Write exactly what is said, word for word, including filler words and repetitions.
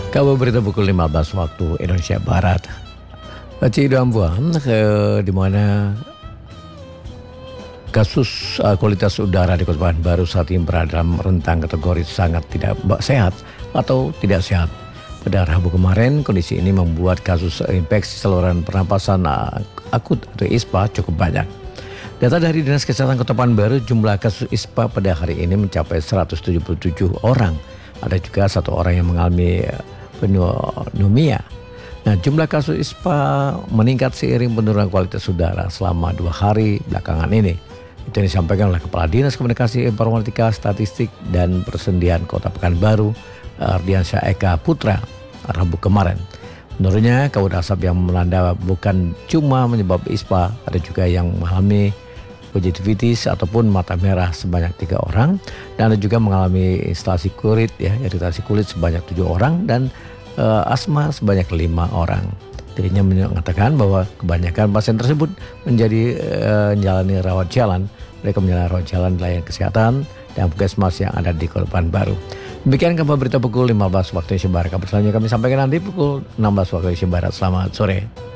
Kabar berita pukul lima belas waktu Indonesia Barat. Ci Dambuan, ke di mana kasus uh, kualitas udara di Kota Pekanbaru saat ini berada dalam rentang kategori sangat tidak sehat atau tidak sehat. Pada Rabu kemarin, kondisi ini membuat kasus infeksi saluran pernapasan uh, akut atau I S P A cukup banyak. Data dari Dinas Kesehatan Kota Pekanbaru, jumlah kasus I S P A pada hari ini mencapai seratus tujuh puluh tujuh orang. Ada juga satu orang yang mengalami pneumonia. Nah, jumlah kasus I S P A meningkat seiring penurunan kualitas udara selama dua hari belakangan ini. Itu yang disampaikan oleh Kepala Dinas Komunikasi Informatika, Statistik dan Persendian Kota Pekanbaru, Ardiansyah Eka Putra, Rabu kemarin. Menurutnya, kabut asap yang melanda bukan cuma menyebabkan I S P A, ada juga yang mengalami konjungtivitis ataupun mata merah sebanyak tiga orang, dan ada juga mengalami instalasi kulit, ya, iritasi kulit sebanyak tujuh orang, dan uh, asma sebanyak lima orang. Dirinya mengatakan bahwa kebanyakan pasien tersebut menjadi uh, menjalani rawat jalan. Mereka menjalani rawat jalan di layanan kesehatan dan puskesmas yang ada di Kota Pekanbaru. Demikian kabar berita pukul lima belas waktu Indonesia Barat. Kabar selanjutnya kami sampaikan nanti pukul enam belas waktu Indonesia Barat. Selamat sore.